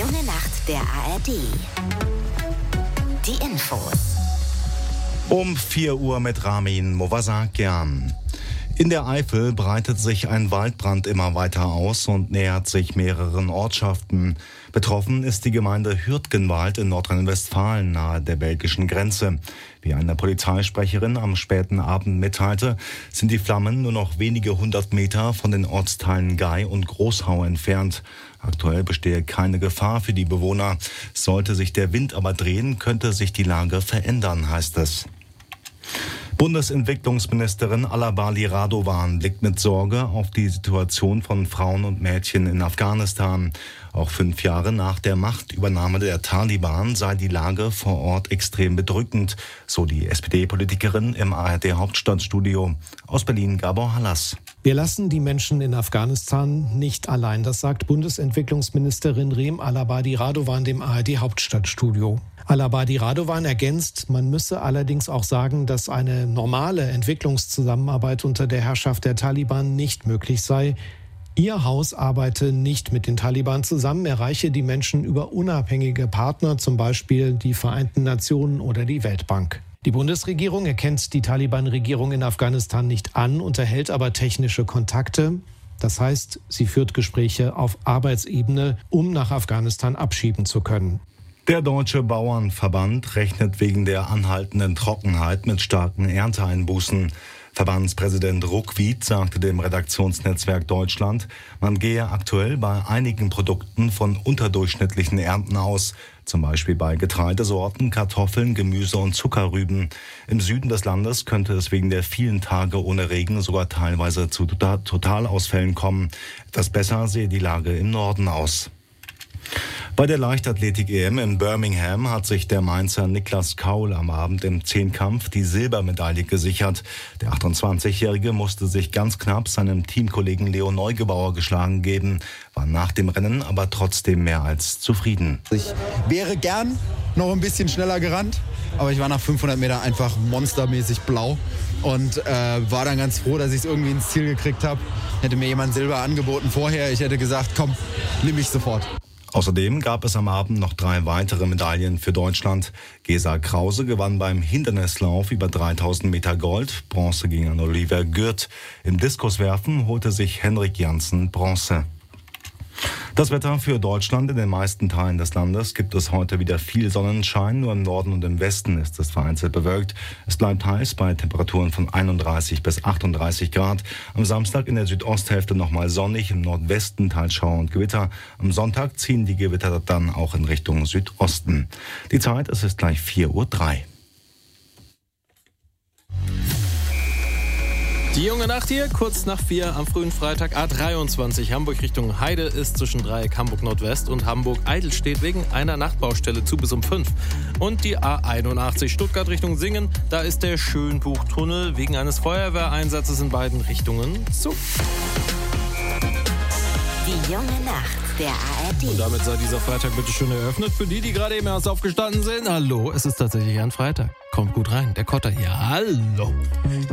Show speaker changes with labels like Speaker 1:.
Speaker 1: junge Nacht der ARD. Die Infos.
Speaker 2: Um 4 Uhr mit Ramin Movasakian. In der Eifel breitet sich ein Waldbrand immer weiter aus und nähert sich mehreren Ortschaften. Betroffen ist die Gemeinde Hürtgenwald in Nordrhein-Westfalen nahe der belgischen Grenze. Wie eine Polizeisprecherin am späten Abend mitteilte, sind die Flammen nur noch wenige 100 Meter von den Ortsteilen Gei und Großhau entfernt. Aktuell bestehe keine Gefahr für die Bewohner. Sollte sich der Wind aber drehen, könnte sich die Lage verändern, heißt es. Bundesentwicklungsministerin Alabali Radovan blickt mit Sorge auf die Situation von Frauen und Mädchen in Afghanistan. Auch 5 Jahre nach der Machtübernahme der Taliban sei die Lage vor Ort extrem bedrückend, so die SPD-Politikerin im ARD-Hauptstadtstudio. Aus Berlin Gabor Hallas.
Speaker 3: Wir lassen die Menschen in Afghanistan nicht allein, das sagt Bundesentwicklungsministerin Rem Alabadi Radovan dem ARD-Hauptstadtstudio. Alabadi Radovan ergänzt, man müsse allerdings auch sagen, dass eine normale Entwicklungszusammenarbeit unter der Herrschaft der Taliban nicht möglich sei. Ihr Haus arbeite nicht mit den Taliban zusammen, erreiche die Menschen über unabhängige Partner, zum Beispiel die Vereinten Nationen oder die Weltbank. Die Bundesregierung erkennt die Taliban-Regierung in Afghanistan nicht an, unterhält aber technische Kontakte. Das heißt, sie führt Gespräche auf Arbeitsebene, um nach Afghanistan abschieben zu können.
Speaker 2: Der Deutsche Bauernverband rechnet wegen der anhaltenden Trockenheit mit starken Ernteeinbußen. Verbandspräsident Ruckwied sagte dem Redaktionsnetzwerk Deutschland, man gehe aktuell bei einigen Produkten von unterdurchschnittlichen Ernten aus, zum Beispiel bei Getreidesorten, Kartoffeln, Gemüse und Zuckerrüben. Im Süden des Landes könnte es wegen der vielen Tage ohne Regen sogar teilweise zu Totalausfällen kommen. Etwas besser sehe die Lage im Norden aus. Bei der Leichtathletik-EM in Birmingham hat sich der Mainzer Niklas Kaul am Abend im Zehnkampf die Silbermedaille gesichert. Der 28-Jährige musste sich ganz knapp seinem Teamkollegen Leo Neugebauer geschlagen geben, war nach dem Rennen aber trotzdem mehr als zufrieden.
Speaker 4: Ich wäre gern noch ein bisschen schneller gerannt, aber ich war nach 500 Meter einfach monstermäßig blau und war dann ganz froh, dass ich es irgendwie ins Ziel gekriegt habe. Hätte mir jemand Silber angeboten vorher, ich hätte gesagt, komm, nimm ich sofort.
Speaker 2: Außerdem gab es am Abend noch 3 weitere Medaillen für Deutschland. Gesa Krause gewann beim Hindernislauf über 3000 Meter Gold. Bronze ging an Olivia Gürt. Im Diskuswerfen holte sich Henrik Janssen Bronze. Das Wetter für Deutschland: in den meisten Teilen des Landes gibt es heute wieder viel Sonnenschein. Nur im Norden und im Westen ist es vereinzelt bewölkt. Es bleibt heiß bei Temperaturen von 31 bis 38 Grad. Am Samstag in der Südosthälfte nochmal sonnig, im Nordwesten teils Schauer und Gewitter. Am Sonntag ziehen die Gewitter dann auch in Richtung Südosten. Die Zeit, es ist gleich 4:03 Uhr.
Speaker 5: Die junge Nacht hier, kurz nach 4 am frühen Freitag, A23 Hamburg Richtung Heide ist zwischen Dreieck Hamburg Nordwest und Hamburg Eidelstedt wegen einer Nachtbaustelle zu bis um 5. Und die A81 Stuttgart Richtung Singen, da ist der Schönbuchtunnel wegen eines Feuerwehreinsatzes in beiden Richtungen zu.
Speaker 1: Die junge Nacht der ARD.
Speaker 5: Und damit sei dieser Freitag bitte schön eröffnet. Für die gerade eben erst aufgestanden sind, hallo, es ist tatsächlich ein Freitag. Kommt gut rein, der Kotter hier, hallo.